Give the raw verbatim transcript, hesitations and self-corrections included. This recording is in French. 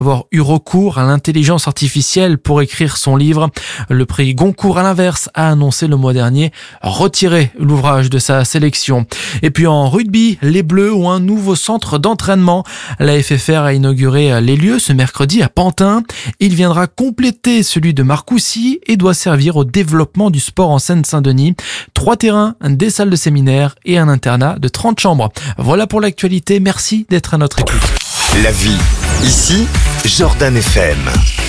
avoir eu recours à l'intelligence artificielle pour écrire son livre. Le prix Goncourt, à l'inverse, a annoncé le mois dernier retirer l'ouvrage de sa sélection. Et puis en rugby, les Bleus ont un nouveau centre d'entraînement. La F F R a inauguré les lieux ce mercredi à Pantin. Il viendra compléter celui de Marcoussis et doit servir au développement du sport en Seine-Saint-Denis. Trois terrains, des salles de séminaire et un internat de trente chambres. Voilà pour l'actualité. Merci d'être à notre écoute. La vie, ici, Jordan F M.